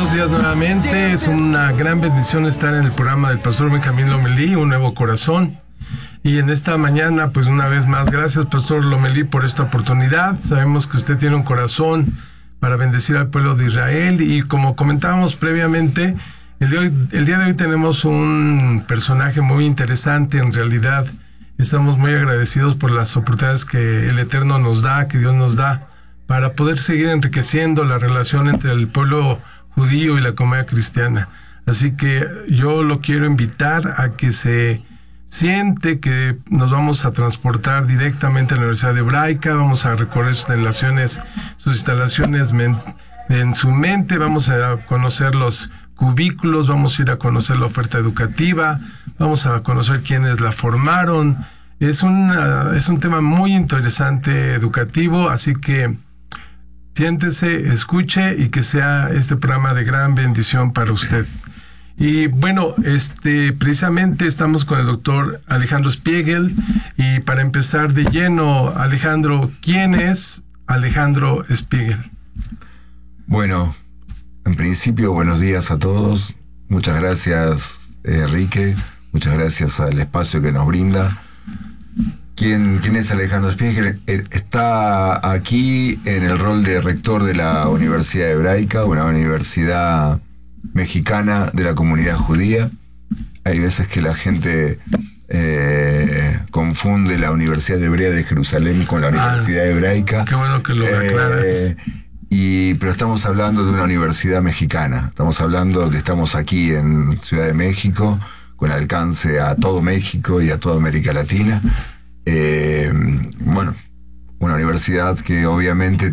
buenos días nuevamente. Es una gran bendición estar en el programa del Pastor Benjamín Lomelí, Un Nuevo Corazón. Y en esta mañana, pues una vez más, gracias Pastor Lomelí por esta oportunidad. Sabemos que usted tiene un corazón para bendecir al pueblo de Israel. Y como comentábamos previamente, el día de hoy tenemos un personaje muy interesante. En realidad, estamos muy agradecidos por las oportunidades que el Eterno nos da, que Dios nos da, para poder seguir enriqueciendo la relación entre el pueblo judío y la comunidad cristiana. Así que yo lo quiero invitar a que se siente que nos vamos a transportar directamente a la Universidad Hebraica, vamos a recorrer sus instalaciones en su mente, vamos a conocer los cubículos, vamos a ir a conocer la oferta educativa, vamos a conocer quiénes la formaron. Es un tema muy interesante educativo, así que siéntese, escuche y que sea este programa de gran bendición para usted. Y bueno, precisamente estamos con el doctor Alejandro Spiegel, y para empezar de lleno, Alejandro, ¿quién es Alejandro Spiegel? Bueno, en principio, buenos días a todos. Muchas gracias, Enrique. Muchas gracias al espacio que nos brinda. ¿Quién es Alejandro Spiegel? Está aquí en el rol de rector de la Universidad Hebraica, una universidad mexicana de la comunidad judía. Hay veces que la gente confunde la Universidad Hebrea de Jerusalén con la Universidad Hebraica. Qué bueno que lo aclaras. Pero estamos hablando de una universidad mexicana. Estamos hablando que estamos aquí en Ciudad de México, con alcance a todo México y a toda América Latina. Bueno, una universidad que obviamente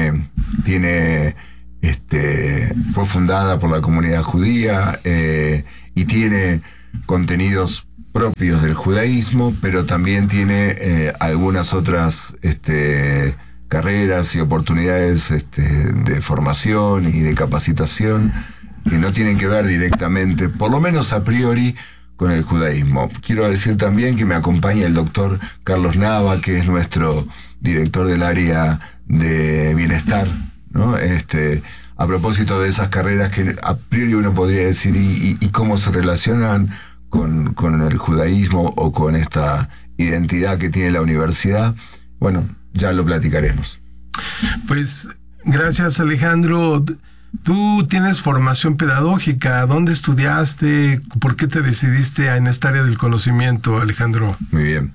fue fundada por la comunidad judía y tiene contenidos propios del judaísmo, pero también tiene algunas otras carreras y oportunidades de formación y de capacitación que no tienen que ver directamente, por lo menos a priori, con el judaísmo. Quiero decir también que me acompaña el doctor Carlos Nava, que es nuestro director del área de bienestar, ¿no? A propósito de esas carreras que a priori uno podría decir y cómo se relacionan con el judaísmo o con esta identidad que tiene la universidad, bueno, ya lo platicaremos. Pues gracias, Alejandro. Tú tienes formación pedagógica. ¿Dónde estudiaste? ¿Por qué te decidiste en esta área del conocimiento, Alejandro? Muy bien.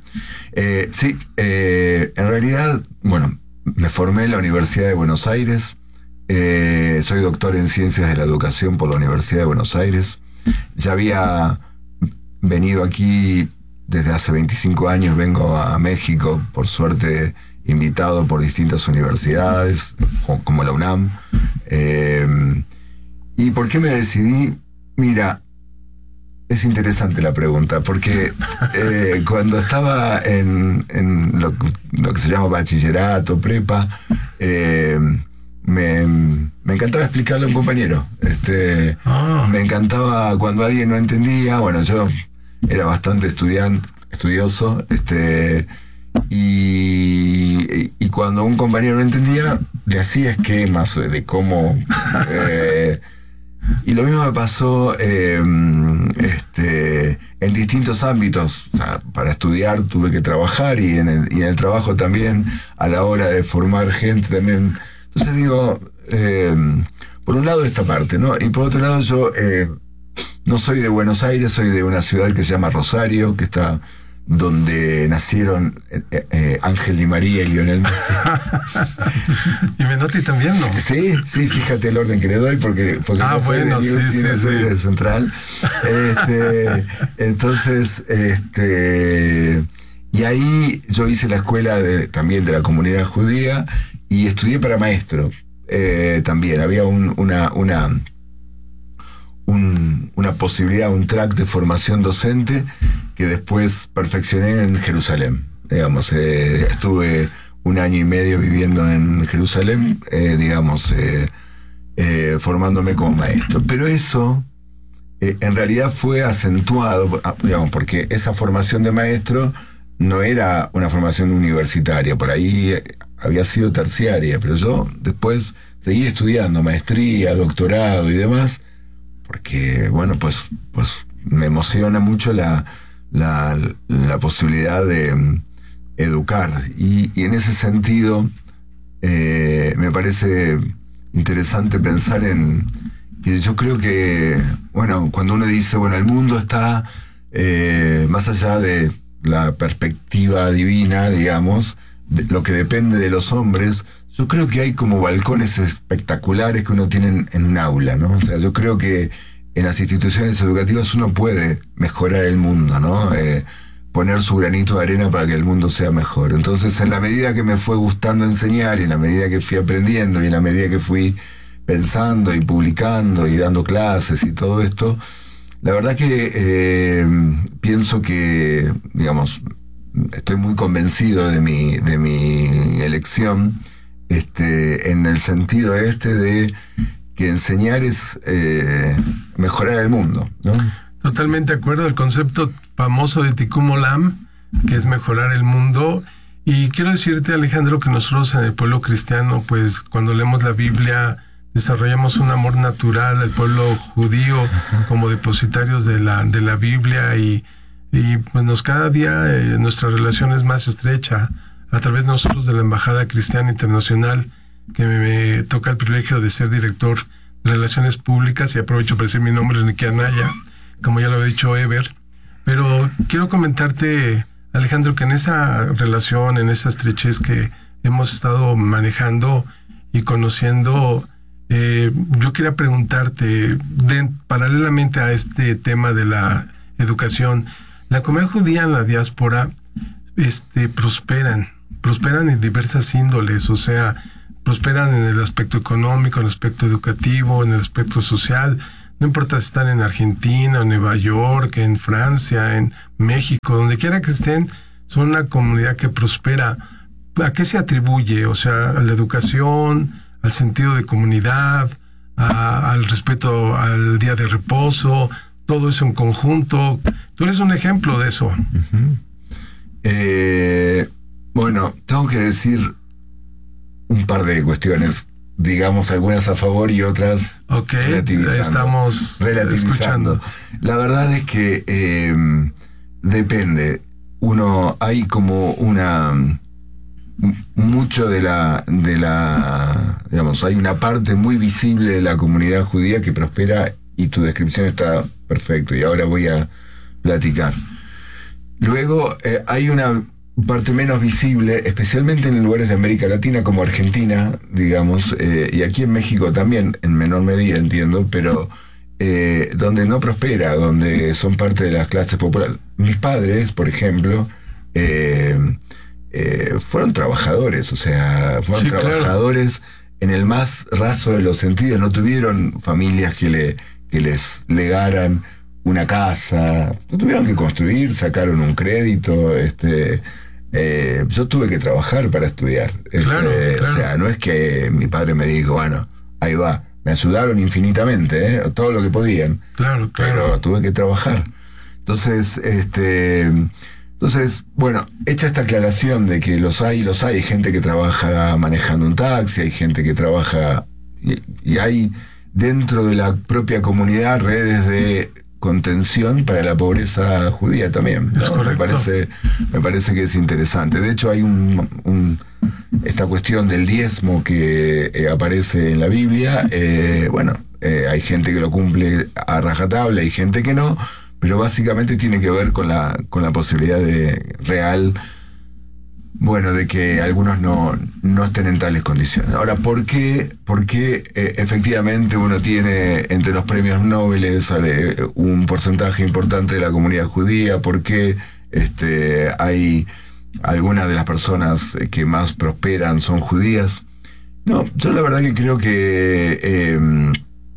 En realidad, bueno, me formé en la Universidad de Buenos Aires. Soy doctor en Ciencias de la Educación por la Universidad de Buenos Aires. Ya había venido aquí desde hace 25 años, vengo a México, por suerte invitado por distintas universidades, como la UNAM. ¿Y por qué me decidí? Mira, es interesante la pregunta, porque cuando estaba en lo que se llama bachillerato, prepa, me encantaba explicarle a un compañero. Me encantaba cuando alguien no entendía. Bueno, yo era bastante estudioso, y cuando un compañero no entendía, le hacía esquemas de cómo... y lo mismo me pasó en distintos ámbitos. O sea, para estudiar tuve que trabajar, y en el trabajo también, a la hora de formar gente también. Entonces digo, por un lado esta parte, ¿no? Y por otro lado yo no soy de Buenos Aires, soy de una ciudad que se llama Rosario, que está donde nacieron Ángel Di María y Lionel Messi. Y Menotti también, ¿no? Sí, fíjate el orden que le doy, porque no soy bueno, de News, no soy de Central. Entonces, y ahí yo hice la escuela también de la comunidad judía, y estudié para maestro. También había una posibilidad, un track de formación docente que después perfeccioné en Jerusalén. Digamos, estuve 1 año y medio viviendo en Jerusalén, formándome como maestro. Pero eso en realidad fue acentuado, porque esa formación de maestro no era una formación universitaria. Por ahí había sido terciaria, pero yo después seguí estudiando maestría, doctorado y demás, porque, bueno, pues me emociona mucho la posibilidad de educar. Y en ese sentido, me parece interesante pensar en que yo creo que, bueno, cuando uno dice, bueno, el mundo está más allá de la perspectiva divina, digamos, de lo que depende de los hombres, yo creo que hay como balcones espectaculares que uno tiene en un aula, ¿no? O sea, yo creo que en las instituciones educativas uno puede mejorar el mundo, ¿no? Poner su granito de arena para que el mundo sea mejor. Entonces, en la medida que me fue gustando enseñar, y en la medida que fui aprendiendo, y en la medida que fui pensando y publicando y dando clases y todo esto, la verdad que pienso que, digamos, estoy muy convencido de mi elección, en el sentido de que enseñar es mejorar el mundo, ¿no? Totalmente de acuerdo, el concepto famoso de Tikkun Olam, que es mejorar el mundo. Y quiero decirte, Alejandro, que nosotros en el pueblo cristiano, pues cuando leemos la Biblia, desarrollamos un amor natural al pueblo judío como depositarios de la Biblia, y pues cada día nuestra relación es más estrecha a través de nosotros de la Embajada Cristiana Internacional, que me toca el privilegio de ser director de Relaciones Públicas, y aprovecho para decir mi nombre, Enrique Anaya, como ya lo había dicho Ever. Pero quiero comentarte, Alejandro, que en esa relación, en esa estrechez que hemos estado manejando y conociendo, yo quería preguntarte, paralelamente a este tema de la educación, la comunidad judía en la diáspora prosperan en diversas índoles, o sea, prosperan en el aspecto económico, en el aspecto educativo, en el aspecto social. No importa si están en Argentina, en Nueva York, en Francia, en México, donde quiera que estén, son una comunidad que prospera. ¿A qué se atribuye? O sea, a la educación, al sentido de comunidad, al respeto al día de reposo, todo eso en conjunto. Tú eres un ejemplo de eso. Uh-huh. Bueno, tengo que decir un par de cuestiones, digamos, algunas a favor y otras relativizando. Estamos escuchando. La verdad es que depende. Hay como mucho de la digamos, hay una parte muy visible de la comunidad judía que prospera, y tu descripción está perfecto, y ahora voy a platicar. Luego hay una parte menos visible, especialmente en lugares de América Latina como Argentina, digamos, y aquí en México también, en menor medida, entiendo, pero donde no prospera, donde son parte de las clases populares. Mis padres, por ejemplo, fueron trabajadores, o sea, fueron trabajadores, claro, en el más raso de los sentidos. No tuvieron familias que les legaran una casa, no tuvieron que construir, sacaron un crédito. Yo tuve que trabajar para estudiar. Claro. O sea, no es que mi padre me dijo, bueno, ahí va. Me ayudaron infinitamente, todo lo que podían. Claro. Pero tuve que trabajar. Entonces, bueno, hecha esta aclaración de que los hay, gente que trabaja manejando un taxi, hay gente que trabaja, y hay dentro de la propia comunidad redes de contención para la pobreza judía también, ¿no? Es correcto. Me parece que es interesante. De hecho, hay esta cuestión del diezmo que aparece en la Biblia. Hay gente que lo cumple a rajatabla, hay gente que no, pero básicamente tiene que ver con la posibilidad real, bueno, de que algunos no estén en tales condiciones. Ahora, ¿por qué efectivamente uno tiene entre los premios Nobel un porcentaje importante de la comunidad judía? ¿Por qué hay algunas de las personas que más prosperan son judías? No, yo la verdad que creo que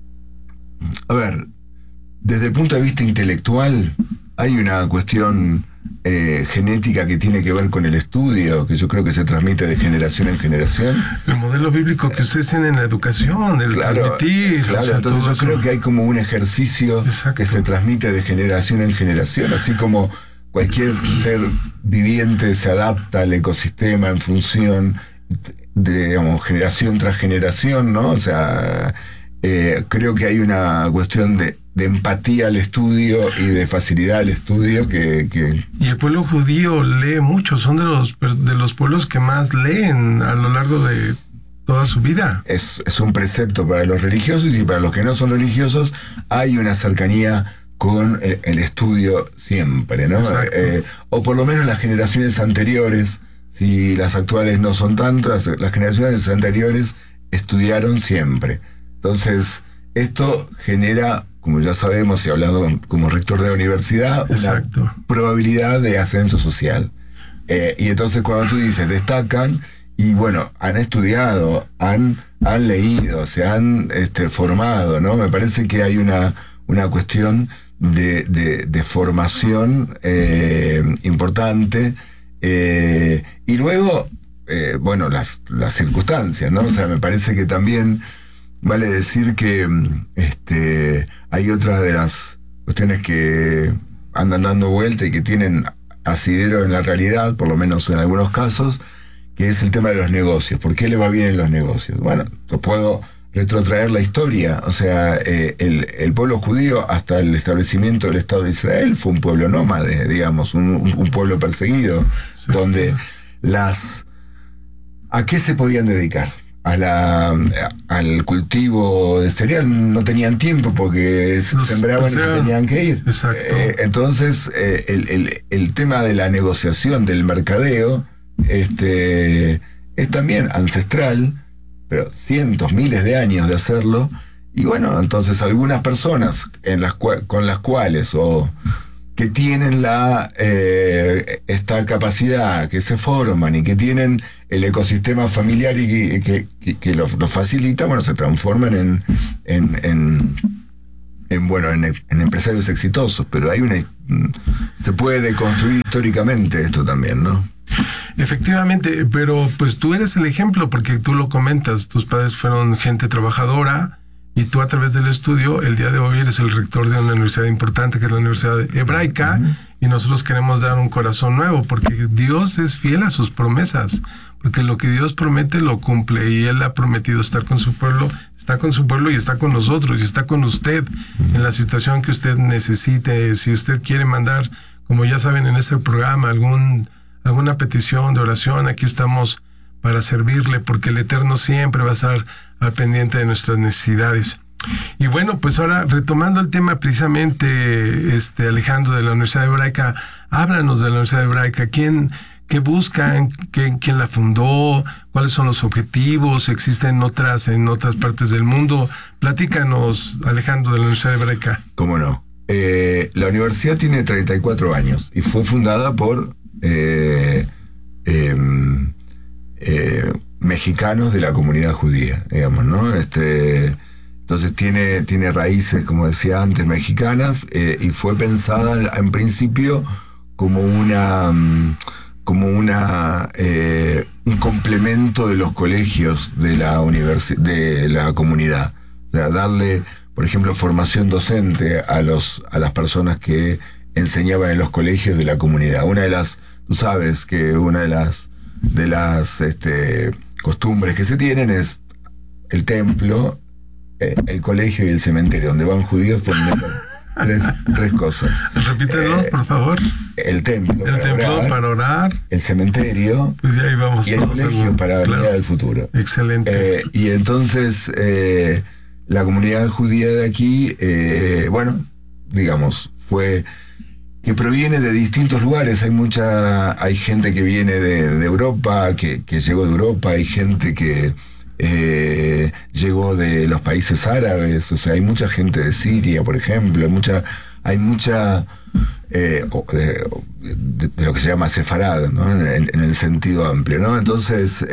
desde el punto de vista intelectual hay una cuestión genética que tiene que ver con el estudio, que yo creo que se transmite de generación en generación. El modelo bíblico que ustedes tienen en la educación, el transmitir. Claro, o sea, entonces yo creo que hay como un ejercicio que se transmite de generación en generación, así como cualquier ser viviente se adapta al ecosistema en función, digamos, generación tras generación, ¿no? O sea, creo que hay una cuestión de empatía al estudio y de facilidad al estudio que... Y el pueblo judío lee mucho, son de los pueblos que más leen a lo largo de toda su vida. Es un precepto para los religiosos, y para los que no son religiosos hay una cercanía con el estudio siempre, ¿no? O por lo menos las generaciones anteriores, si las actuales no son tantas, las generaciones anteriores estudiaron siempre. Entonces, esto genera, como ya sabemos, y hablando como rector de la universidad, Exacto. una probabilidad de ascenso social. Y entonces cuando tú dices destacan, y bueno, han estudiado, han leído, se han formado, ¿no? Me parece que hay una cuestión de formación importante, y luego, bueno, las circunstancias, ¿no? O sea, me parece que también vale decir que hay otra de las cuestiones que andan dando vuelta y que tienen asidero en la realidad, por lo menos en algunos casos, que es el tema de los negocios. ¿Por qué le va bien en los negocios? Bueno, yo puedo retrotraer la historia. O sea, el pueblo judío, hasta el establecimiento del Estado de Israel, fue un pueblo nómade, digamos, un pueblo perseguido, sí, donde ¿a qué se podían dedicar? Al cultivo de cereal no tenían tiempo porque sembraban y se tenían que ir. Exacto. Entonces, el tema de la negociación, del mercadeo, es también ancestral, pero cientos, miles de años de hacerlo. Y bueno, entonces algunas personas con las cuales, o que tienen esta capacidad, que se forman y que tienen el ecosistema familiar y que lo facilita, bueno, se transforman en empresarios exitosos. Pero se puede construir históricamente esto también, ¿no? Efectivamente, pero pues tú eres el ejemplo, porque tú lo comentas, tus padres fueron gente trabajadora, y tú, a través del estudio, el día de hoy eres el rector de una universidad importante, que es la Universidad Hebraica, y nosotros queremos dar un corazón nuevo, porque Dios es fiel a sus promesas, porque lo que Dios promete lo cumple, y Él ha prometido estar con su pueblo, está con su pueblo y está con nosotros, y está con usted en la situación que usted necesite. Si usted quiere mandar, como ya saben, en este programa, alguna petición de oración, aquí estamos para servirle, porque el Eterno siempre va a estar al pendiente de nuestras necesidades. Y bueno, pues ahora, retomando el tema precisamente, Alejandro, de la Universidad Hebraica, háblanos de la Universidad Hebraica. ¿Qué buscan? ¿Quién la fundó? ¿Cuáles son los objetivos? ¿Existen otras en otras partes del mundo? Platícanos, Alejandro, de la Universidad Hebraica. ¿Cómo no? La universidad tiene 34 años y fue fundada por mexicanos de la comunidad judía, digamos, ¿no? Entonces tiene raíces, como decía antes, mexicanas, y fue pensada en principio como un complemento de los colegios de la comunidad. O sea, darle, por ejemplo, formación docente a las personas que enseñaban en los colegios de la comunidad. Tú sabes que una de las costumbres que se tienen es el templo, el colegio y el cementerio, donde van judíos por tres cosas. Repítenos, por favor. El templo para orar, el cementerio, pues ya íbamos, y el colegio para mirar al futuro. Excelente. Y entonces la comunidad judía de aquí, digamos, que proviene de distintos lugares. Hay gente que viene de Europa, que llegó de Europa, hay gente que llegó de los países árabes, o sea, hay mucha gente de Siria, por ejemplo, hay mucha de lo que se llama sefarad, ¿no? En el sentido amplio, ¿no? Entonces,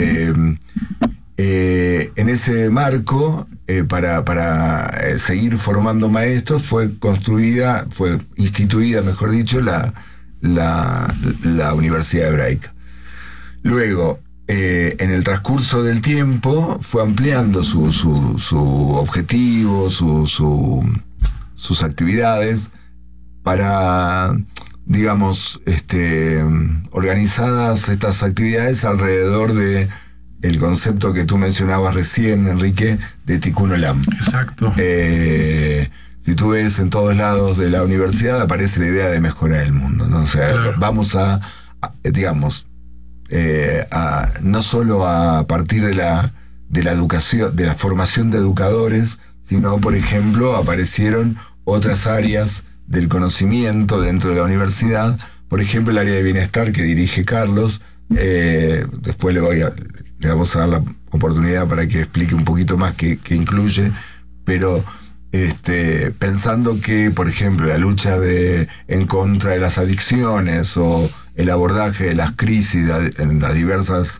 en ese marco, para seguir formando maestros, fue instituida, mejor dicho, la Universidad Hebraica. Luego, en el transcurso del tiempo, fue ampliando su objetivo, sus actividades, para, digamos, organizadas estas actividades alrededor de el concepto que tú mencionabas recién, Enrique, de Tikkun Olam. Exacto. Si tú ves en todos lados de la universidad, aparece la idea de mejorar el mundo, ¿no? O sea, claro, vamos digamos, no solo a partir de la educación, de la formación de educadores, sino, por ejemplo, aparecieron otras áreas del conocimiento dentro de la universidad, por ejemplo, el área de bienestar que dirige Carlos. Después le vamos a dar la oportunidad para que explique un poquito más qué incluye, pero pensando que, por ejemplo, la lucha en contra de las adicciones o el abordaje de las crisis en las diversas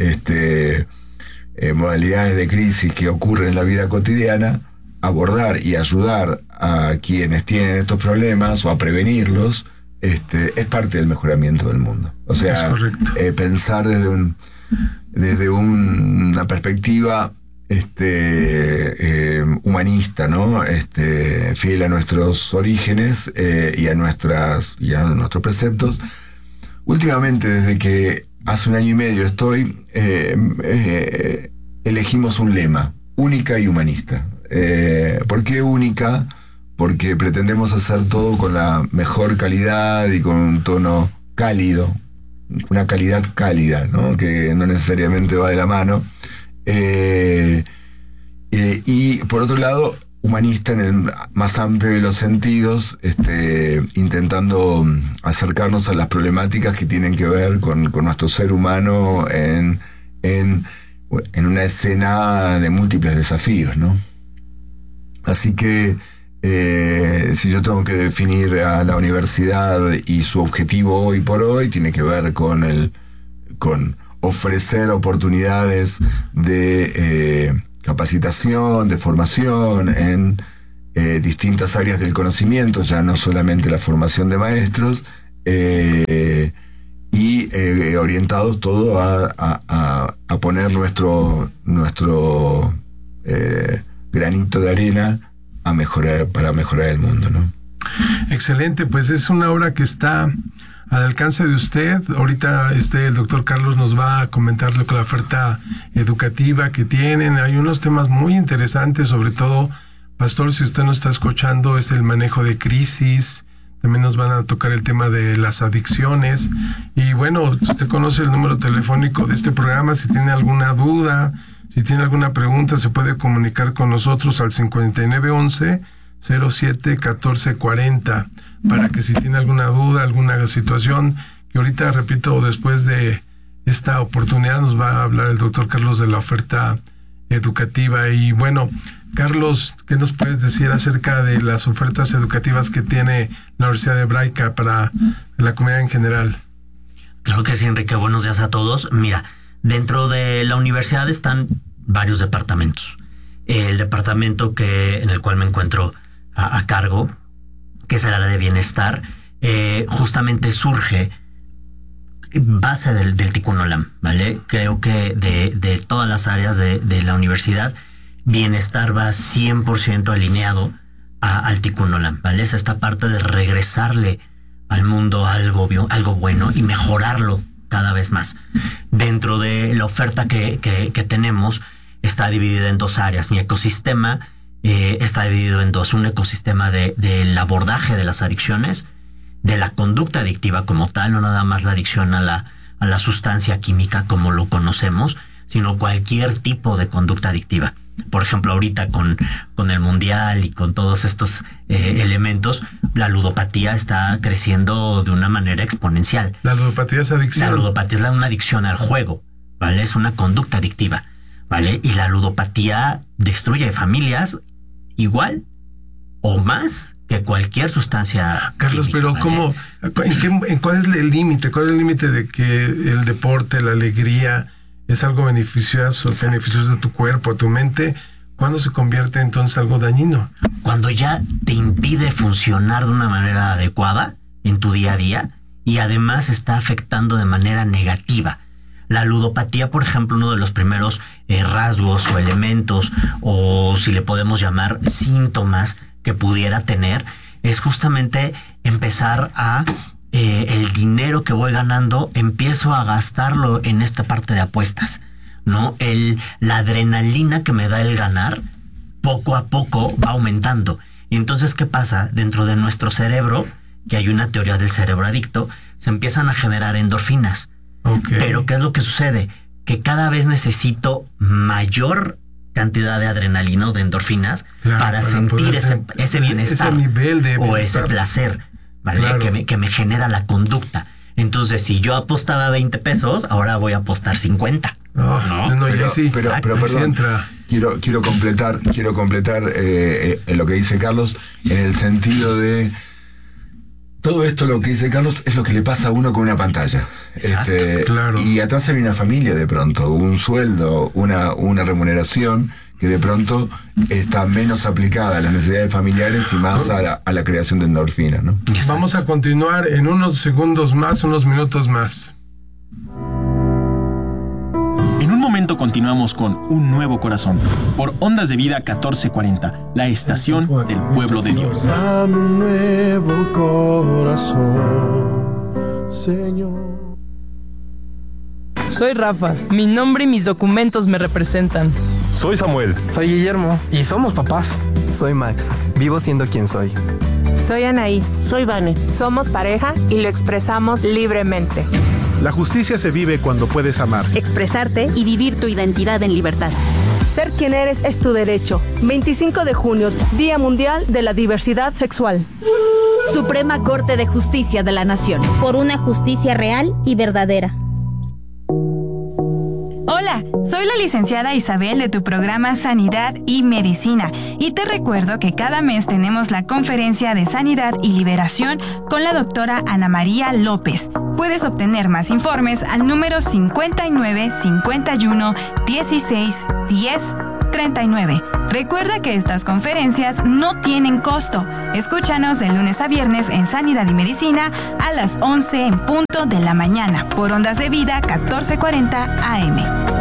modalidades de crisis que ocurren en la vida cotidiana, abordar y ayudar a quienes tienen estos problemas o a prevenirlos, es parte del mejoramiento del mundo. O sea, pensar desde una perspectiva humanista, ¿no? Fiel a nuestros orígenes y a nuestros preceptos. Últimamente, desde que hace 1 año y medio elegimos un lema: única y humanista. ¿Por qué única? Porque pretendemos hacer todo con la mejor calidad y con un tono cálido, una calidad cálida, ¿no? Que no necesariamente va de la mano. Y por otro lado, humanista en el más amplio de los sentidos, intentando acercarnos a las problemáticas que tienen que ver con nuestro ser humano en una escena de múltiples desafíos, ¿no? Así que si yo tengo que definir a la universidad y su objetivo hoy por hoy, tiene que ver con ofrecer oportunidades de capacitación, de formación en distintas áreas del conocimiento, ya no solamente la formación de maestros, y orientados todo a poner nuestro granito de arena para mejorar el mundo, ¿no? Excelente, pues es una obra que está al alcance de usted. Ahorita el doctor Carlos nos va a comentar lo que la oferta educativa que tienen. Hay unos temas muy interesantes, sobre todo, pastor, si usted nos está escuchando, es el manejo de crisis. También nos van a tocar el tema de las adicciones. Y bueno, usted conoce el número telefónico de este programa. Si tiene alguna duda, si tiene alguna pregunta, se puede comunicar con nosotros al 5911-07-1440, para que si tiene alguna duda, alguna situación, que ahorita, repito, después de esta oportunidad nos va a hablar el doctor Carlos de la oferta educativa. Y bueno, Carlos, ¿qué nos puedes decir acerca de las ofertas educativas que tiene la Universidad Hebraica para la comunidad en general? Claro que sí, Enrique. Buenos días a todos. Mira, dentro de la universidad están varios departamentos. El departamento en el cual me encuentro a cargo, que es el área de bienestar, justamente surge base del Tikkun Olam, ¿vale? Creo que de todas las áreas de la universidad, bienestar va 100% alineado al Tikkun Olam, ¿vale? Es esta parte de regresarle al mundo algo bueno y mejorarlo cada vez más. Dentro de la oferta que tenemos, está dividida en 2 áreas. Mi ecosistema está dividido en 2. Un ecosistema del abordaje de las adicciones, de la conducta adictiva como tal, no nada más la adicción a la sustancia química como lo conocemos, sino cualquier tipo de conducta adictiva. Por ejemplo, ahorita con el mundial y con todos estos elementos, la ludopatía está creciendo de una manera exponencial. ¿La ludopatía es adicción? La ludopatía es una adicción al juego, ¿vale? Es una conducta adictiva, ¿vale? Y la ludopatía destruye familias igual o más que cualquier sustancia Carlos, química, pero ¿cómo? ¿Cuál es el límite? ¿Cuál es el límite de que el deporte, la alegría es algo beneficioso de tu cuerpo, a tu mente? ¿Cuándo se convierte entonces en algo dañino? Cuando ya te impide funcionar de una manera adecuada en tu día a día y además está afectando de manera negativa. La ludopatía, por ejemplo, uno de los primeros rasgos o elementos, o si le podemos llamar síntomas que pudiera tener, es justamente empezar el dinero que voy ganando, empiezo a gastarlo en esta parte de apuestas, ¿no? La adrenalina que me da el ganar, poco a poco va aumentando. Y entonces, ¿qué pasa? Dentro de nuestro cerebro, que hay una teoría del cerebro adicto, se empiezan a generar endorfinas. Okay. Pero ¿qué es lo que sucede? Que cada vez necesito mayor cantidad de adrenalina o de endorfinas para sentir ese bienestar, ese nivel de bienestar, o ese placer, ¿vale? Claro. Que me genera la conducta. Entonces, si yo apostaba 20 pesos, ahora voy a apostar 50. No, pero sí, perdón, quiero completar lo que dice Carlos, en el sentido de todo esto, lo que dice Carlos, es lo que le pasa a uno con una pantalla. Claro. Y atrás hay una familia de pronto, un sueldo, una remuneración que de pronto está menos aplicada a las necesidades familiares y más a la creación de endorfinas, ¿no? Vamos a continuar en unos segundos más, unos minutos más. En un momento continuamos con Un Nuevo Corazón, por Ondas de Vida 1440, la estación del pueblo de Dios. Dame un nuevo corazón, Señor. Soy Rafa, mi nombre y mis documentos me representan. Soy Samuel. Soy Guillermo. Y somos papás. Soy Max, vivo siendo quien soy. Soy Anaí. Soy Vane. Somos pareja y lo expresamos libremente. La justicia se vive cuando puedes amar, expresarte y vivir tu identidad en libertad. Ser quien eres es tu derecho. 25 de junio, Día Mundial de la Diversidad Sexual. Suprema Corte de Justicia de la Nación. Por una justicia real y verdadera. Hola, soy la licenciada Isabel de tu programa Sanidad y Medicina y te recuerdo que cada mes tenemos la conferencia de Sanidad y Liberación con la doctora Ana María López. Puedes obtener más informes al número 59 51 16 10 39. Recuerda que estas conferencias no tienen costo. Escúchanos de lunes a viernes en Sanidad y Medicina a las 11 en punto de la mañana por Ondas de Vida 1440 AM.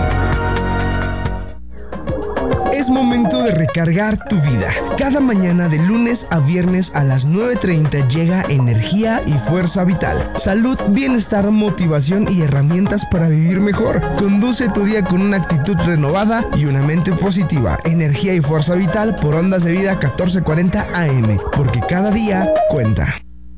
Es momento de recargar tu vida. Cada mañana de lunes a viernes a las 9:30 llega energía y fuerza vital. Salud, bienestar, motivación y herramientas para vivir mejor. Conduce tu día con una actitud renovada y una mente positiva. Energía y fuerza vital por Ondas de Vida 1440 AM. Porque cada día cuenta.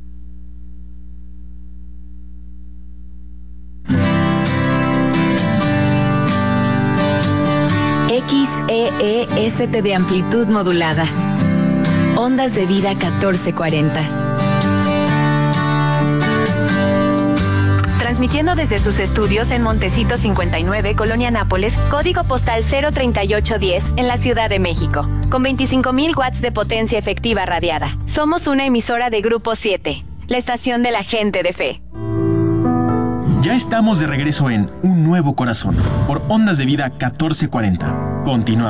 XEEST de amplitud modulada. Ondas de Vida 1440. Transmitiendo desde sus estudios en Montecito 59, Colonia Nápoles, código postal 03810, en la Ciudad de México, con 25,000 watts de potencia efectiva radiada. Somos una emisora de Grupo 7, la estación de la gente de fe. Ya estamos de regreso en Un Nuevo Corazón, por Ondas de Vida 1440. Continuamos.